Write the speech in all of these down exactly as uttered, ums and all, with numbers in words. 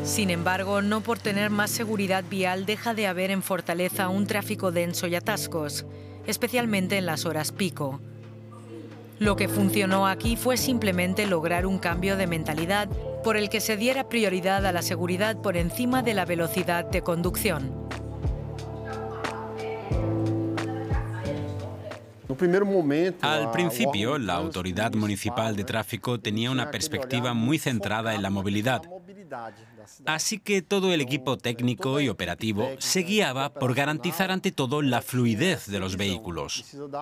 Sin embargo, no por tener más seguridad vial deja de haber en Fortaleza un tráfico denso y atascos, especialmente en las horas pico. Lo que funcionó aquí fue simplemente lograr un cambio de mentalidad por el que se diera prioridad a la seguridad por encima de la velocidad de conducción. Al principio, la Autoridad Municipal de Tráfico tenía una perspectiva muy centrada en la movilidad. Así que todo el equipo técnico y operativo se guiaba por garantizar ante todo la fluidez de los vehículos.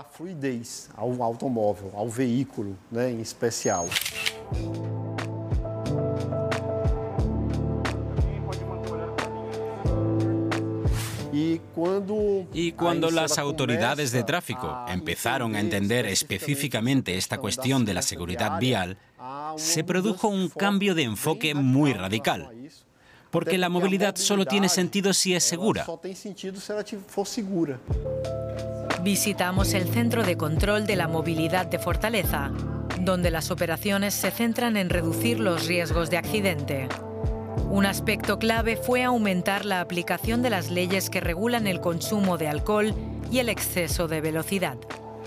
Y cuando las autoridades de tráfico empezaron a entender específicamente esta cuestión de la seguridad vial, se produjo un cambio de enfoque muy radical, porque la movilidad solo tiene sentido si es segura. Visitamos el Centro de Control de la Movilidad de Fortaleza, donde las operaciones se centran en reducir los riesgos de accidente. Un aspecto clave fue aumentar la aplicación de las leyes que regulan el consumo de alcohol y el exceso de velocidad.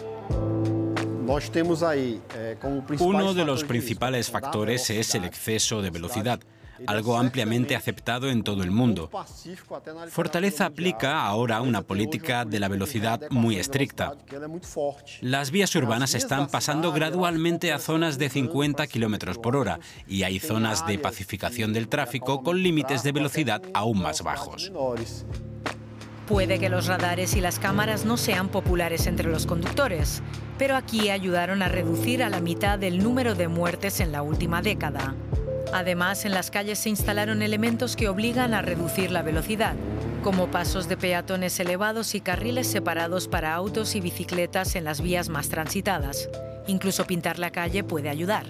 Uno de los principales factores es el exceso de velocidad, algo ampliamente aceptado en todo el mundo. Fortaleza aplica ahora una política de la velocidad muy estricta. Las vías urbanas están pasando gradualmente a zonas de cincuenta kilómetros por hora y hay zonas de pacificación del tráfico con límites de velocidad aún más bajos. Puede que los radares y las cámaras no sean populares entre los conductores, pero aquí ayudaron a reducir a la mitad el número de muertes en la última década. Además, en las calles se instalaron elementos que obligan a reducir la velocidad, como pasos de peatones elevados y carriles separados para autos y bicicletas en las vías más transitadas. Incluso pintar la calle puede ayudar.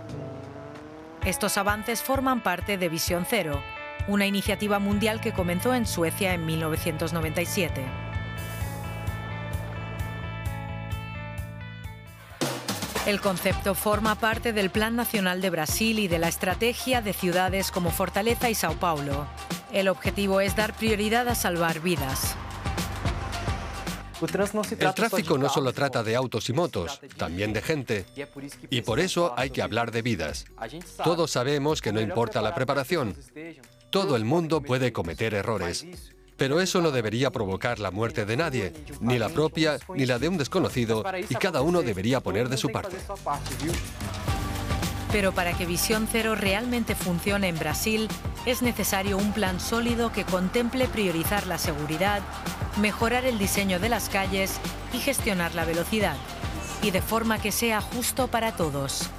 Estos avances forman parte de Visión Cero, una iniciativa mundial que comenzó en Suecia en mil novecientos noventa y siete. El concepto forma parte del Plan Nacional de Brasil y de la estrategia de ciudades como Fortaleza y Sao Paulo. El objetivo es dar prioridad a salvar vidas. El tráfico no solo trata de autos y motos, también de gente. Y por eso hay que hablar de vidas. Todos sabemos que no importa la preparación. Todo el mundo puede cometer errores. Pero eso no debería provocar la muerte de nadie, ni la propia ni la de un desconocido, y cada uno debería poner de su parte. Pero para que Visión Cero realmente funcione en Brasil, es necesario un plan sólido que contemple priorizar la seguridad, mejorar el diseño de las calles y gestionar la velocidad, y de forma que sea justo para todos.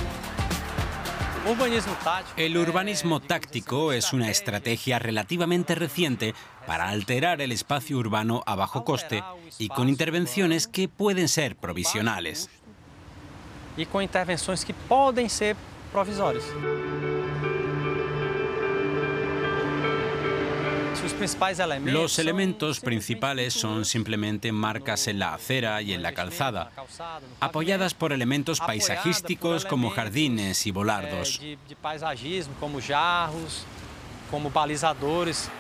El urbanismo táctico es una estrategia relativamente reciente para alterar el espacio urbano a bajo coste y con intervenciones que pueden ser provisionales. Y con intervenciones que pueden ser provisorias. Los elementos principales son simplemente marcas en la acera y en la calzada, apoyadas por elementos paisajísticos como jardines y volardos. De paisajismo, como jarros, como balizadores.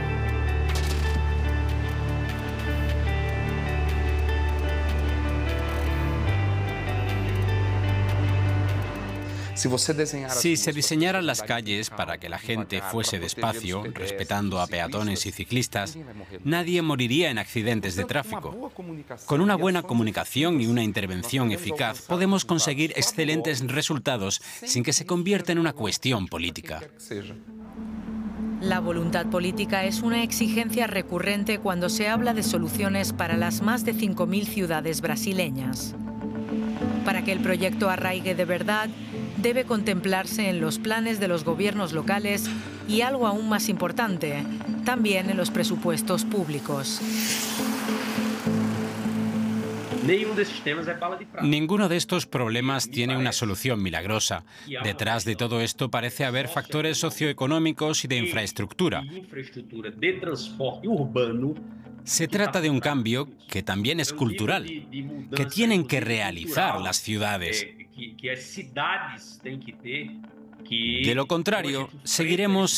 Si se diseñaran las calles para que la gente fuese despacio, respetando a peatones y ciclistas, nadie moriría en accidentes de tráfico. Con una buena comunicación y una intervención eficaz, podemos conseguir excelentes resultados sin que se convierta en una cuestión política. La voluntad política es una exigencia recurrente cuando se habla de soluciones para las más de cinco mil ciudades brasileñas. Para que el proyecto arraigue de verdad, debe contemplarse en los planes de los gobiernos locales y, algo aún más importante, también en los presupuestos públicos. Ninguno de estos problemas tiene una solución milagrosa. Detrás de todo esto parece haber factores socioeconómicos y de infraestructura. Se trata de un cambio que también es cultural, que tienen que realizar las ciudades. De lo contrario, seguiremos